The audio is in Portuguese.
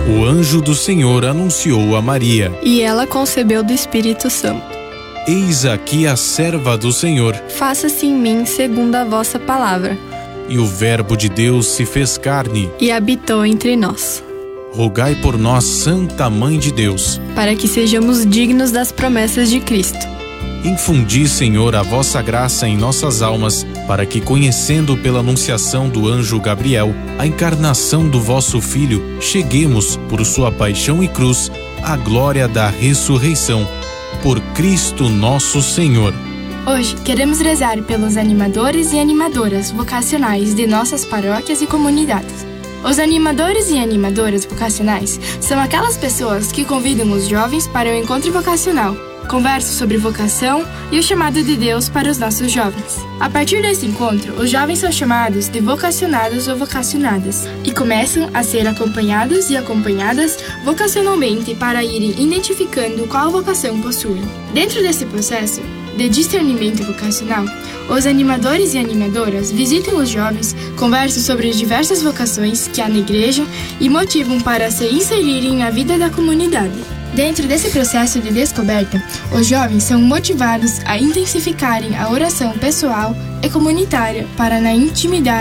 O anjo do Senhor anunciou a Maria: E ela concebeu do Espírito Santo. Eis aqui a serva do Senhor. Faça-se em mim segundo a vossa palavra. E o Verbo de Deus se fez carne. E habitou entre nós. Rogai por nós, Santa Mãe de Deus, para que sejamos dignos das promessas de Cristo. Infundi, Senhor, a vossa graça em nossas almas, para que, conhecendo pela anunciação do anjo Gabriel a encarnação do vosso Filho, cheguemos, por sua paixão e cruz, à glória da ressurreição. Por Cristo nosso Senhor. Hoje queremos rezar pelos animadores e animadoras vocacionais de nossas paróquias e comunidades. Os animadores e animadoras vocacionais são aquelas pessoas que convidam os jovens para o encontro vocacional, conversam sobre vocação e o chamado de Deus para os nossos jovens. A partir desse encontro, os jovens são chamados de vocacionados ou vocacionadas e começam a ser acompanhados e acompanhadas vocacionalmente para irem identificando qual vocação possuem. Dentro desse processo de discernimento vocacional, os animadores e animadoras visitam os jovens, conversam sobre as diversas vocações que há na igreja e motivam para se inserirem na vida da comunidade. Dentro desse processo de descoberta, os jovens são motivados a intensificarem a oração pessoal e comunitária para, na intimidade,